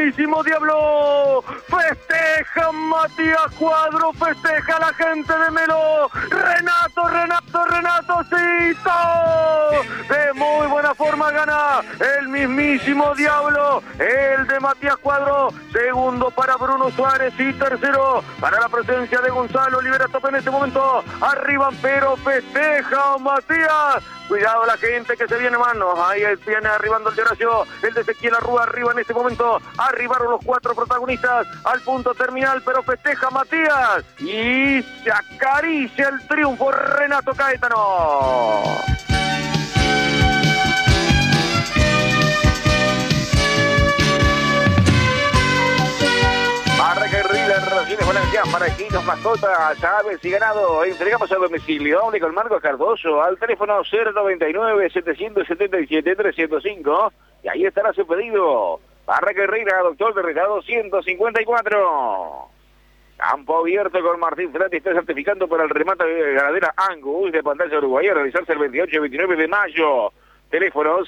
mismísimo Diablo. Festeja Matías Cuadro, festeja la gente de Melo. Renatocito. De muy buena forma gana el mismísimo Diablo. El de Matías Cuadro. Segundo para Bruno Suárez y tercero para la presencia de Gonzalo Olivera. Topa en este momento. Arriban, pero festeja Matías. Cuidado la gente que se viene manos. Ahí viene arribando el de Horacio. El de Ezequiel Arrúa arriba en este momento. Arribaron los 4 protagonistas al punto terminal, pero festeja Matías. Y se acaricia el triunfo Renato Caetano. Arranca el Rila, relaciones balanceadas para equinos, mascotas, aves y ganado. Entregamos a domicilio. Hable con Marcos Cardoso al teléfono 099-777-305. Y ahí estará su pedido. Arranca el Rila, doctor de Recado 154. Campo abierto con Martín Flati. Está certificando para el remate de ganadera Angus de Pantalla Uruguaya. Realizarse el 28 y 29 de mayo. Teléfono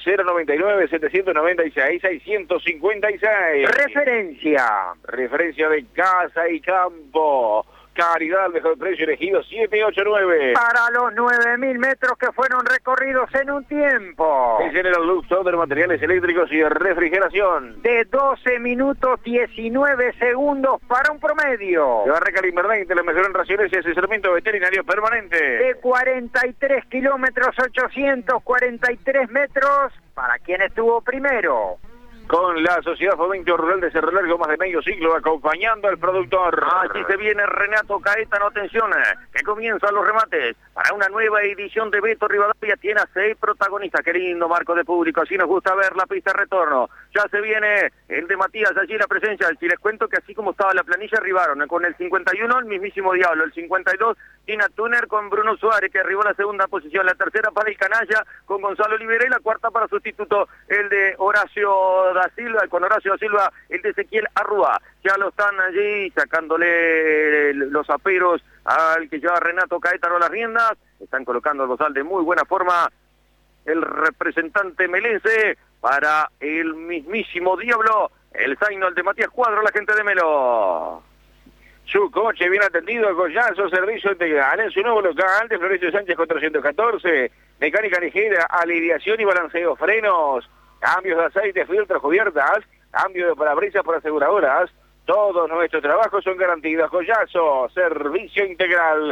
099-796-656. Referencia de casa y campo. Caridad, mejor precio elegido 789. Para los 9.000 metros que fueron recorridos en un tiempo. Es General Lux, de materiales eléctricos y de refrigeración. De 12 minutos 19 segundos para un promedio. Se va a recargar Invermente, la mejor en raciones y asesoramiento veterinario permanente. De 43 kilómetros 843 metros para quien estuvo primero. Con la Sociedad Fomento Rural de Cerro Largo, más de medio siglo, acompañando al productor. Aquí se viene Renato Caetano, atención, que comienzan los remates para una nueva edición de Beto Rivadavia. Tiene a 6 protagonistas. Qué lindo marco de público, así nos gusta ver la pista de retorno. Ya se viene el de Matías, allí la presencia. Si les cuento que así como estaba la planilla, arribaron con el 51, el mismísimo Diablo, el 52, Tina Tuner con Bruno Suárez, que arribó a la segunda posición, la tercera para el Canalla, con Gonzalo Olivera, y la cuarta para sustituto, el de Horacio da Silva, con Horacio da Silva, el de Ezequiel Arrúa. Ya lo están allí sacándole los aperos al que lleva Renato Caetano a las riendas. Están colocando el bozal de muy buena forma el representante melense para el mismísimo Diablo, el zaino, el de Matías Cuadro, la gente de Melo. Su coche bien atendido, Collazo, servicio integral en su nuevo local de Florencio Sánchez 414, mecánica ligera, alineación y balanceo, frenos, cambios de aceite, filtros, cubiertas, cambio de parabrisas por aseguradoras. Todos nuestros trabajos son garantidos. Collazo, servicio integral.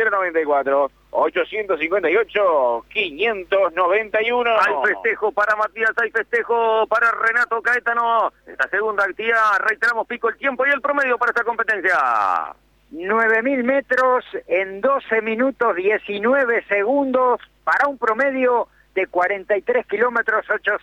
094-858-591. Hay festejo para Matías, hay festejo para Renato Caetano. Esta segunda actividad, reiteramos, pico el tiempo y el promedio para esta competencia. 9.000 metros en 12 minutos 19 segundos para un promedio de 43 kilómetros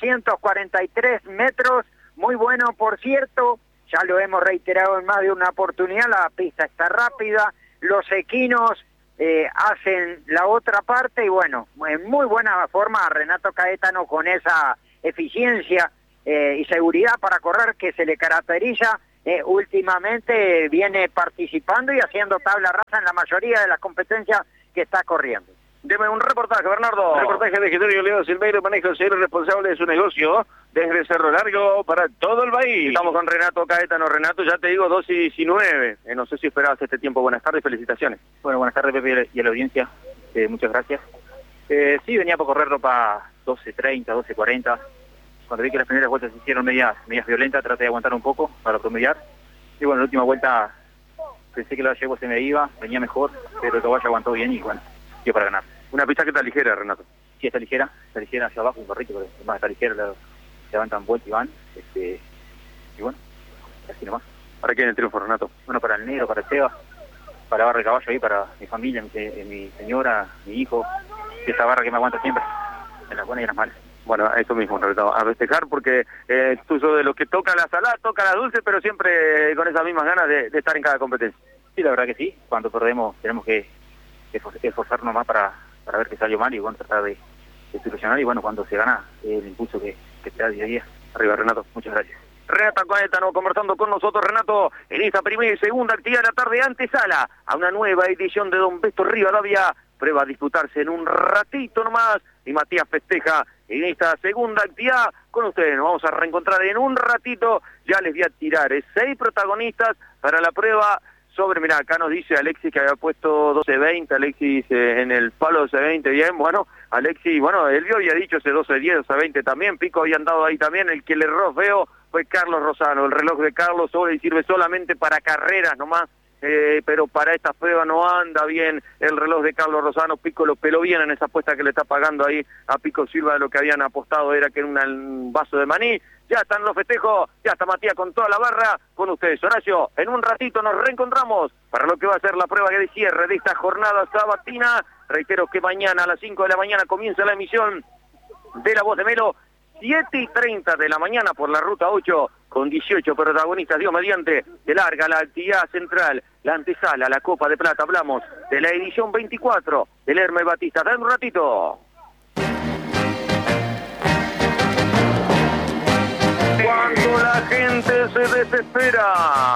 843 metros. Muy bueno, por cierto, ya lo hemos reiterado en más de una oportunidad, la pista está rápida, los equinos hacen la otra parte y bueno, en muy buena forma Renato Caetano con esa eficiencia y seguridad para correr que se le caracteriza. Últimamente viene participando y haciendo tabla rasa en la mayoría de las competencias que está corriendo. Deme un reportaje, Bernardo. Reportaje de Gregorio Leo Silveiro, manejo cero, responsable de su negocio desde Cerro Largo para todo el país. Estamos con Renato Caetano. Renato, ya te digo, 2:19. No sé si esperabas este tiempo. Buenas tardes, felicitaciones. Bueno, buenas tardes, Pepe, y a la audiencia. Muchas gracias. Sí, venía por correr ropa 12:30, 12:40. Cuando vi que las primeras vueltas se hicieron medias violentas, traté de aguantar un poco para promediar. Y bueno, la última vuelta pensé que la yegua se me iba, venía mejor, pero el caballo aguantó bien y bueno, dio para ganar. Una pista que está ligera, Renato. Sí, está ligera hacia abajo, un corrito, pero además está ligera, levantan vuelta y van. Y bueno, así nomás. ¿Para quién el triunfo, Renato? Bueno, para el negro, para el Seba, para barra de caballo ahí, para mi familia, mi señora, mi hijo, esa barra que me aguanta siempre, en las buenas y en las malas. Bueno, eso mismo, Renato, a festejar porque tú sos de los que toca la salada, toca la dulce, pero siempre con esas mismas ganas de estar en cada competencia. Sí, la verdad que sí. Cuando perdemos tenemos que esforzarnos más para ver que salió mal y bueno, tratar de solucionar. Y bueno, cuando se gana, el impulso que te da día a día. Arriba, Renato. Muchas gracias. Renato Caetano conversando con nosotros, Renato, en esta primera y segunda actividad de la tarde, antesala a una nueva edición de Don Beto Rivadavia. Prueba a disputarse en un ratito nomás y Matías festeja en esta segunda actividad con ustedes. Nos vamos a reencontrar en un ratito, ya les voy a tirar 6 protagonistas para la prueba sobre, mirá, acá nos dice Alexis que había puesto 12.20, Alexis en el palo 12.20, bien, bueno, Alexis, bueno, él había dicho ese 12.10, 12.20 también, Pico había andado ahí también, el que le erró feo fue Carlos Rosano, el reloj de Carlos sobre y sirve solamente para carreras nomás, pero para esta prueba no anda bien el reloj de Carlos Rosano. Pico lo peló bien en esa apuesta que le está pagando ahí a Pico Silva, de lo que habían apostado era que era un vaso de maní. Ya están los festejos, ya está Matías con toda la barra, con ustedes. Horacio, en un ratito nos reencontramos para lo que va a ser la prueba de cierre de esta jornada sabatina. Reitero que mañana a las 5 de la mañana comienza la emisión de La Voz de Melo, 7:30 de la mañana por la ruta 8, con 18 protagonistas, Dios mediante, de larga la actividad central, la antesala, la Copa de Plata. Hablamos de la edición 24 del Hermes Batista. Dale un ratito. Cuando la gente se desespera.